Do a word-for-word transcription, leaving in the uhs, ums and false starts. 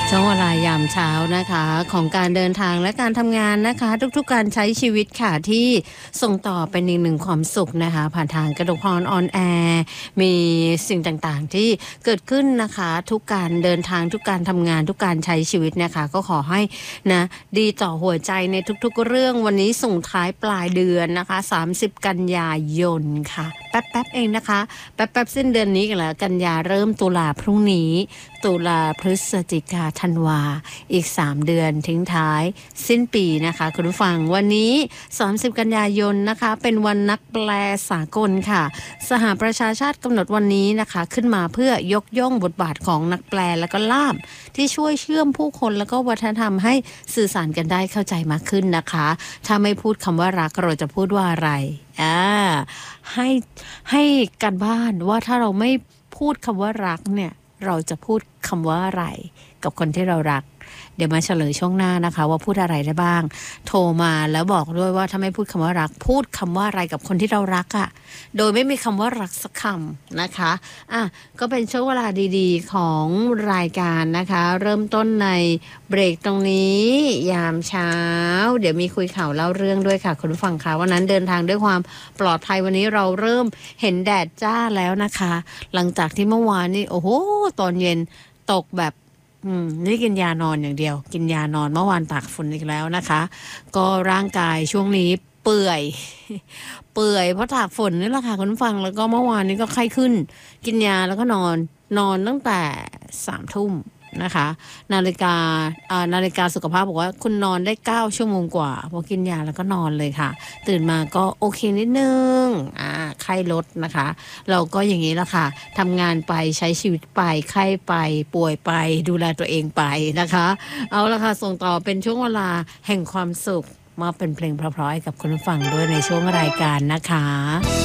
ช่วงเวลายามเช้านะคะของการเดินทางและการทำงานนะคะทุกๆการใช้ชีวิตค่ะที่ส่งต่อเป็นอีกหนึ่งความสุขนะคะผ่านทางกระดูกพรออนแอร์มีสิ่งต่างๆที่เกิดขึ้นนะคะทุกการเดินทางทุกการทำงานทุกการใช้ชีวิตนะคะก็ขอให้นะดีต่อหัวใจในทุกๆเรื่องวันนี้ส่งท้ายปลายเดือนนะคะสามสิบกันยายนค่ะแป๊บๆเองนะคะแป๊บๆสิ้นเดือนนี้กันแล้วกันยาเริ่มตุลาพรุ่งนี้ตุลาพฤศจิกาธันวาอีกสามเดือนทิ้งท้ายสิ้นปีนะคะคุณผู้ฟังวันนี้สามสิบกันยายนนะคะเป็นวันนักแปลสากลค่ะสหประชาชาติกำหนดวันนี้นะคะขึ้นมาเพื่อยกย่องบทบาทของนักแปลและก็ล่ามที่ช่วยเชื่อมผู้คนแล้วก็วัฒนธรรมให้สื่อสารกันได้เข้าใจมากขึ้นนะคะถ้าไม่พูดคำว่ารักเราจะพูดว่าอะไรอ่าให้ให้กันบ้านว่าถ้าเราไม่พูดคำว่ารักเนี่ยเราจะพูดคำว่าอะไรกับคนที่เรารักเดี๋ยวมาเฉลยช่วงหน้านะคะว่าพูดอะไรได้บ้างโทรมาแล้วบอกด้วยว่าถ้าไม่พูดคำว่ารักพูดคำว่าอะไรกับคนที่เรารักอ่ะโดยไม่มีคำว่ารักสักคำนะคะอ่ะก็เป็นช่วงเวลาดีๆของรายการนะคะเริ่มต้นในเบรกตรงนี้ยามเช้าเดี๋ยวมีคุยข่าวเล่าเรื่องด้วยค่ะคุณผู้ฟังคะวันนั้นเดินทางด้วยความปลอดภัยวันนี้เราเริ่มเห็นแดดจ้าแล้วนะคะหลังจากที่เมื่อวานนี่โอ้โหตอนเย็นตกแบบอืมนี่กินยานอนอย่างเดียวกินยานอนเมื่อวานตากฝนอีกแล้วนะคะก็ร่างกายช่วงนี้เปื่อยเปื่อยเพราะตากฝนนี่แหละค่ะคุณฟังแล้วก็เมื่อวานนี้ก็ไข้ขึ้นกินยาแล้วก็นอนนอนตั้งแต่สามทุ่มนะคะนาฬิกาอ่านาฬิกาสุขภาพบอกว่าคุณนอนได้เก้าชั่วโมงกว่าพอกินยาแล้วก็นอนเลยค่ะตื่นมาก็โอเคนิดนึงอ่าไข้ลดนะคะเราก็อย่างนี้ละค่ะทำงานไปใช้ชีวิตไปไข้ไปป่วยไปดูแลตัวเองไปนะคะเอาละค่ะส่งต่อเป็นช่วงเวลาแห่งความสุขมาเป็นเพลงเพราะๆให้กับคุณผู้ฟังด้วยในช่วงรายการนะคะ